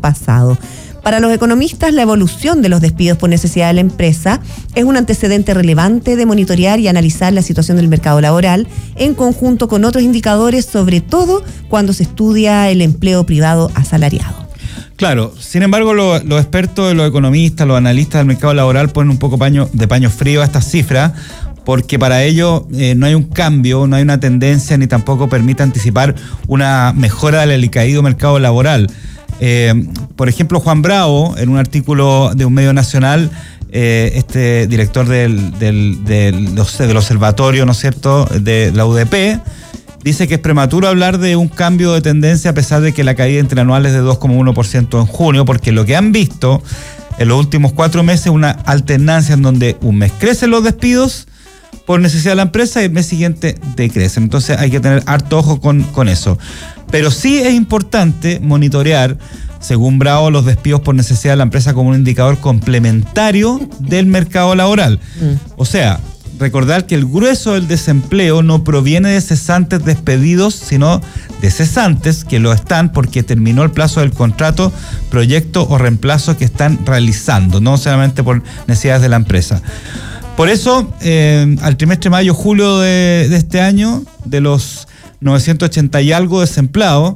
pasado. Para los economistas, la evolución de los despidos por necesidad de la empresa es un antecedente relevante de monitorear y analizar la situación del mercado laboral en conjunto con otros indicadores, sobre todo cuando se estudia el empleo privado asalariado. Claro, sin embargo, los expertos, los economistas, los analistas del mercado laboral ponen un poco de paño frío a estas cifras, porque para ello no hay un cambio, no hay una tendencia, ni tampoco permite anticipar una mejora del alicaído mercado laboral. Por ejemplo, Juan Bravo, en un artículo de un medio nacional, este director del observatorio, ¿no es cierto?, de la UDP, dice que es prematuro hablar de un cambio de tendencia a pesar de que la caída interanual es de 2,1% en junio, porque lo que han visto en los últimos 4 meses es una alternancia en donde un mes crecen los despidos por necesidad de la empresa y el mes siguiente decrecen. Entonces hay que tener harto ojo con eso. Pero sí es importante monitorear, según Bravo, los despidos por necesidad de la empresa como un indicador complementario del mercado laboral. O sea, recordar que el grueso del desempleo no proviene de cesantes despedidos, sino de cesantes que lo están porque terminó el plazo del contrato, proyecto o reemplazo que están realizando, no solamente por necesidades de la empresa. Por eso, al trimestre mayo-julio de este año, de los 980 y algo desempleados,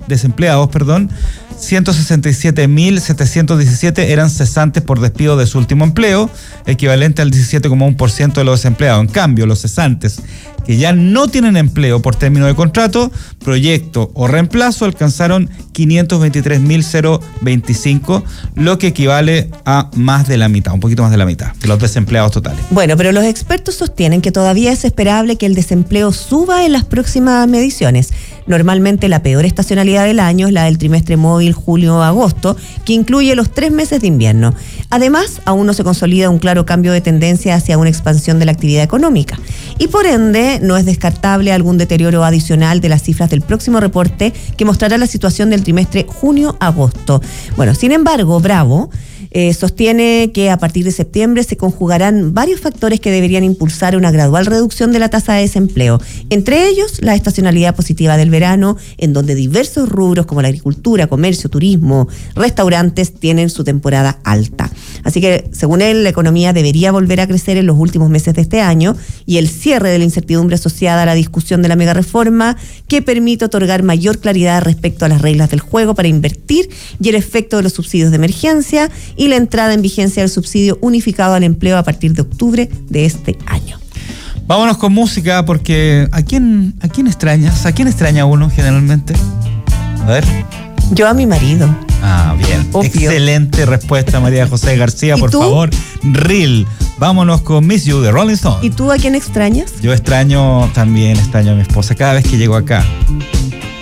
167.717 eran cesantes por despido de su último empleo, equivalente al 17,1% de los desempleados. En cambio, los cesantes que ya no tienen empleo por término de contrato, proyecto o reemplazo alcanzaron 523.025, lo que equivale a más de la mitad, un poquito más de la mitad de los desempleados totales. Bueno, pero los expertos sostienen que todavía es esperable que el desempleo suba en las próximas mediciones. Normalmente la peor estacionalidad del año es la del trimestre móvil julio-agosto, que incluye los 3 meses de invierno. Además, aún no se consolida un claro cambio de tendencia hacia una expansión de la actividad económica. Y por ende, no es descartable algún deterioro adicional de las cifras del próximo reporte que mostrará la situación del trimestre junio-agosto. Bueno, sin embargo, Bravo sostiene que a partir de septiembre se conjugarán varios factores que deberían impulsar una gradual reducción de la tasa de desempleo. Entre ellos, la estacionalidad positiva del verano, en donde diversos rubros como la agricultura, comercio, turismo, restaurantes tienen su temporada alta. Así que, según él, la economía debería volver a crecer en los últimos meses de este año y el cierre de la incertidumbre asociada a la discusión de la megareforma que permite otorgar mayor claridad respecto a las reglas del juego para invertir y el efecto de los subsidios de emergencia y la entrada en vigencia del subsidio unificado al empleo a partir de octubre de este año. Vámonos con música, porque ¿a quién extrañas? ¿A quién extraña uno generalmente? A ver. Yo a mi marido. Ah, bien. Obvio. Excelente respuesta, María José García, por favor. Real. Vámonos con Miss You de Rolling Stone. ¿Y tú a quién extrañas? Yo también extraño a mi esposa cada vez que llego acá.